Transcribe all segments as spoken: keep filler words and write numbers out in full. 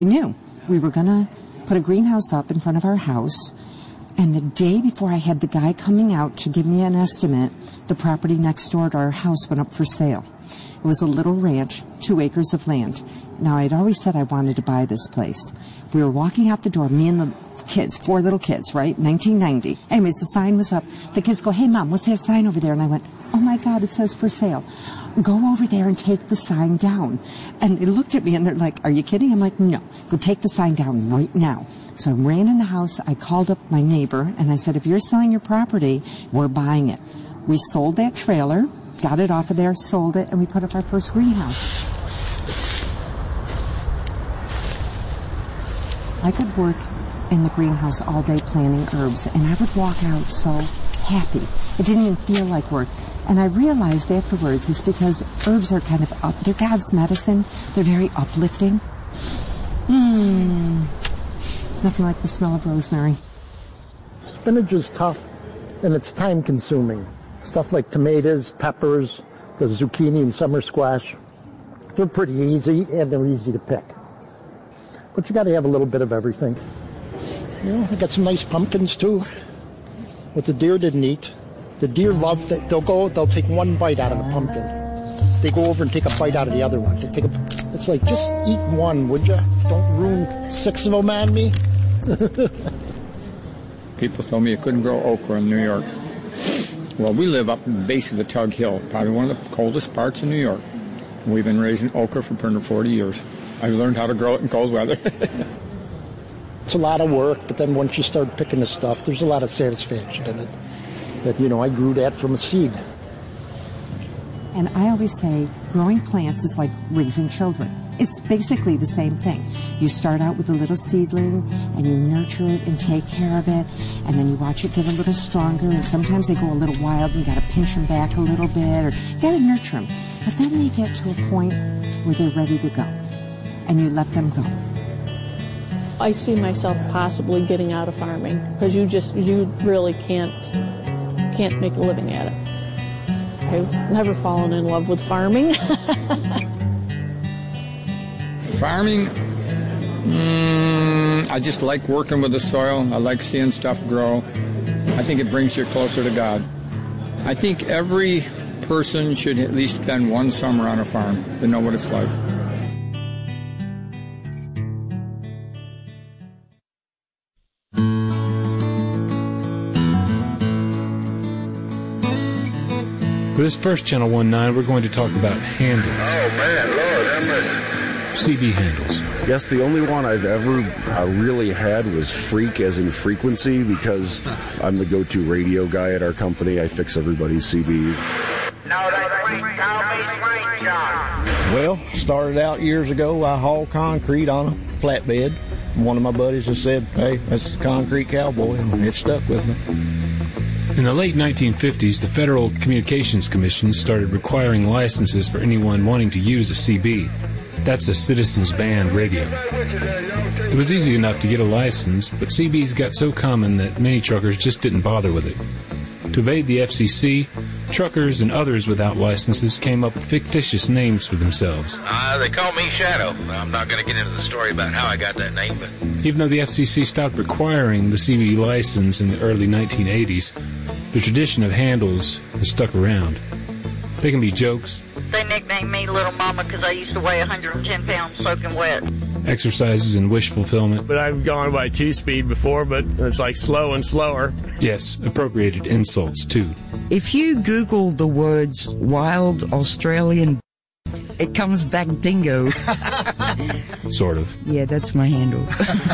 We knew we were going to put a greenhouse up in front of our house, and the day before I had the guy coming out to give me an estimate, the property next door to our house went up for sale. It was a little ranch, two acres of land. Now, I'd always said I wanted to buy this place. We were walking out the door, me and the kids, four little kids, right? nineteen ninety. Anyways, the sign was up. The kids go, "Hey, Mom, what's that sign over there?" And I went, "Oh, my God, it says for sale. Go over there and take the sign down." And they looked at me and they're like, "Are you kidding?" I'm like, "No, go take the sign down right now." So I ran in the house. I called up my neighbor and I said, "If you're selling your property, we're buying it." We sold that trailer, got it off of there, sold it, and we put up our first greenhouse. I could work in the greenhouse all day planting herbs, and I would walk out so happy. It didn't even feel like work. And I realized afterwards it's because herbs are kind of up. They're God's medicine. They're very uplifting. Mmm. Nothing like the smell of rosemary. Spinach is tough, and it's time-consuming. Stuff like tomatoes, peppers, the zucchini and summer squash, they're pretty easy, and they're easy to pick. But you got to have a little bit of everything. You know, I got some nice pumpkins, too, what the deer didn't eat. The deer love that. They'll go, they'll take one bite out of the pumpkin. They go over and take a bite out of the other one. They take a, it's like, just eat one, would you? Don't ruin six of them on me. People told me you couldn't grow okra in New York. Well, we live up at the base of the Tug Hill, probably one of the coldest parts of New York. And we've been raising okra for one hundred forty years. I learned how to grow it in cold weather. It's a lot of work, but then once you start picking the stuff, there's a lot of satisfaction in it. That, you know, I grew that from a seed. And I always say growing plants is like raising children. It's basically the same thing. You start out with a little seedling, and you nurture it and take care of it, and then you watch it get a little stronger, and sometimes they go a little wild, and you got to pinch them back a little bit, or you got to nurture them. But then they get to a point where they're ready to go, and you let them go. I see myself possibly getting out of farming, because you just, you really can't, can't make a living at it. I've never fallen in love with farming. Farming, mm, I just like working with the soil. I like seeing stuff grow. I think it brings you closer to God. I think every person should at least spend one summer on a farm to know what it's like. For this first Channel one nine, we're going to talk about handles. Oh, man, Lord, have mercy. C B handles. I guess the only one I've ever uh, really had was Freak, as in frequency, because I'm the go-to radio guy at our company. I fix everybody's C Bs. No, that's Freak. Call me Freak, John. Well, started out years ago, I hauled concrete on a flatbed. One of my buddies just said, "Hey, that's the concrete cowboy," and it stuck with me. In the late nineteen fifties, the Federal Communications Commission started requiring licenses for anyone wanting to use a C B. That's a citizens band radio. It was easy enough to get a license, but C Bs got so common that many truckers just didn't bother with it. To evade the F C C, truckers and others without licenses came up with fictitious names for themselves. Uh, they call me Shadow. I'm not going to get into the story about how I got that name, but... Even though the F C C stopped requiring the C B license in the early nineteen eighties, the tradition of handles has stuck around. They can be jokes. They nicknamed me Little Mama because I used to weigh one hundred ten pounds soaking wet. Exercises and wish fulfillment. But I've gone by two-speed before, but it's like slow and slower. Yes, appropriated insults, too. If you Google the words wild Australian, it comes back dingo. Sort of. Yeah, that's my handle.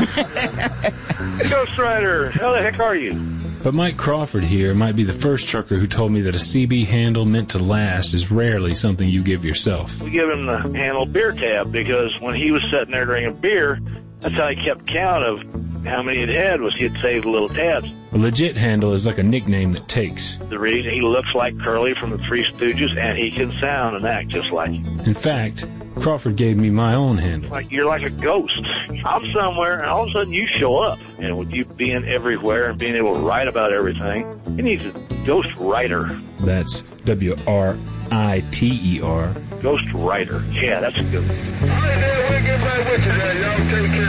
Ghost Rider, how the heck are you? But Mike Crawford here might be the first trucker who told me that a C B handle meant to last is rarely something you give yourself. We give him the handle beer tab because when he was sitting there drinking beer, that's how he kept count of how many it had, was he'd save little tabs. A legit handle is like a nickname that takes. The reason he looks like Curly from the Three Stooges, and he can sound and act just like him. In fact, Crawford gave me my own handle. Like you're like a ghost. I'm somewhere, and all of a sudden you show up. And with you being everywhere and being able to write about everything, he needs a ghost writer. That's W R I T E R. Ghost writer. Yeah, that's a good one. get back with you there. Y'all take care.